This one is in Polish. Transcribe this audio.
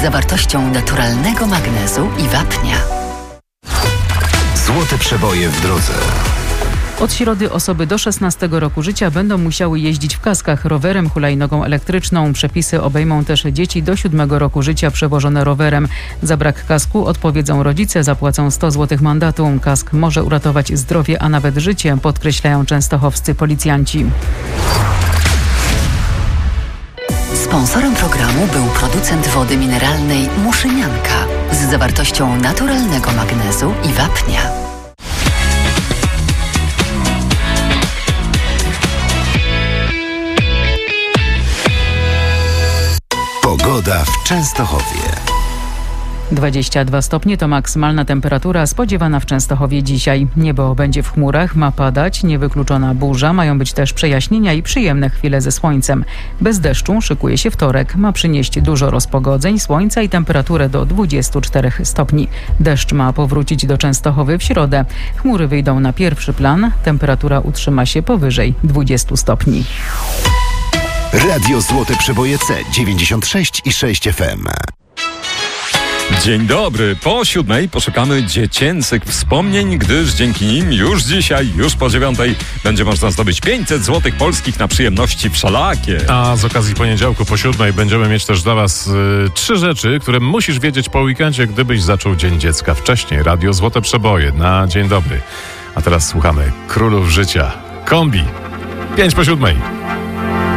zawartością naturalnego magnezu i wapnia. Złote przeboje w drodze. Od środy osoby do 16 roku życia będą musiały jeździć w kaskach rowerem, hulajnogą elektryczną. Przepisy obejmą też dzieci do 7 roku życia przewożone rowerem. Za brak kasku odpowiedzą rodzice, zapłacą 100 zł mandatu. Kask może uratować zdrowie, a nawet życie, podkreślają częstochowscy policjanci. Sponsorem programu był producent wody mineralnej Muszynianka z zawartością naturalnego magnezu i wapnia. Pogoda w Częstochowie. 22 stopnie to maksymalna temperatura spodziewana w Częstochowie dzisiaj. Niebo będzie w chmurach, ma padać, niewykluczona burza, mają być też przejaśnienia i przyjemne chwile ze słońcem. Bez deszczu szykuje się wtorek, ma przynieść dużo rozpogodzeń, słońca i temperaturę do 24 stopni. Deszcz ma powrócić do Częstochowy w środę. Chmury wyjdą na pierwszy plan, temperatura utrzyma się powyżej 20 stopni. Radio Złote Przeboje C96,6 FM. Dzień dobry. Po 7 poszukamy dziecięcych wspomnień, gdyż dzięki nim już dzisiaj, już po 9 będzie można zdobyć 500 zł polskich na przyjemności wszelakie. A z okazji poniedziałku po 7 będziemy mieć też dla Was 3 rzeczy, które musisz wiedzieć po weekendzie, gdybyś zaczął Dzień Dziecka wcześniej. Radio Złote Przeboje na dzień dobry. A teraz słuchamy Królów Życia. Kombi. 5 po 7.